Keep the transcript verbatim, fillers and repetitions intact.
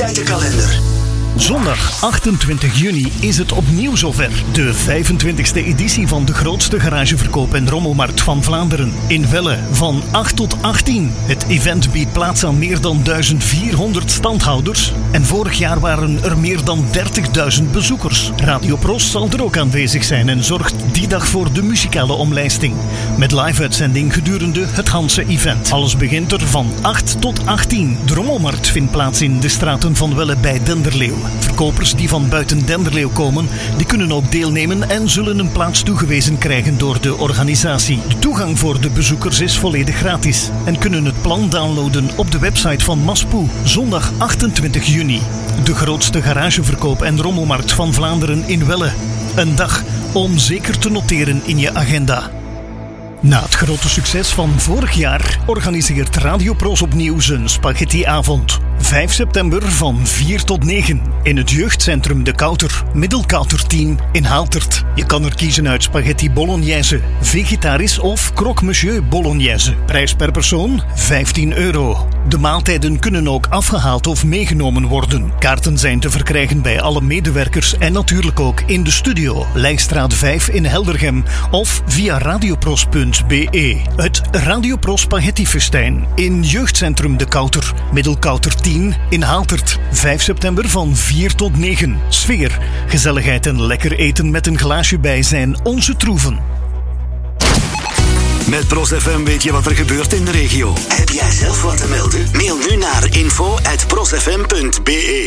activiteitenkalender. Zondag achtentwintig juni is het opnieuw zover. De vijfentwintigste editie van de grootste garageverkoop en rommelmarkt van Vlaanderen. In Welle van acht tot achttien. Het event biedt plaats aan meer dan duizend vierhonderd standhouders. En vorig jaar waren er meer dan dertigduizend bezoekers. Radio Pros zal er ook aanwezig zijn en zorgt die dag voor de muzikale omlijsting. Met live-uitzending gedurende het Hanse event. Alles begint er van acht tot achttien. De rommelmarkt vindt plaats in de straten van Welle bij Denderleeuw. Verkopers die van buiten Denderleeuw komen, die kunnen ook deelnemen en zullen een plaats toegewezen krijgen door de organisatie. De toegang voor de bezoekers is volledig gratis en kunnen het plan downloaden op de website van Maspoe. Zondag achtentwintig juni. De grootste garageverkoop en rommelmarkt van Vlaanderen in Welle. Een dag om zeker te noteren in je agenda. Na het grote succes van vorig jaar organiseert Radio Pros opnieuw zijn spaghettiavond. vijf september van vier tot negen in het jeugdcentrum De Kouter, Middelkouter tien in Haaltert. Je kan er kiezen uit spaghetti bolognese, vegetarisch of croque monsieur bolognese. Prijs per persoon vijftien euro. De maaltijden kunnen ook afgehaald of meegenomen worden. Kaarten zijn te verkrijgen bij alle medewerkers en natuurlijk ook in de studio. Lijkstraat vijf in Heldergem of via radiopros punt b e. Het Radio Pros Spaghettifestijn in jeugdcentrum De Kouter, Middelkouter tien in Haaltert. vijf september van vier tot negen. Sfeer, gezelligheid en lekker eten met een glaasje bij zijn onze troeven. Met Pros F M weet je wat er gebeurt in de regio. Heb jij zelf wat te melden? Mail nu naar info at prosfm punt b e.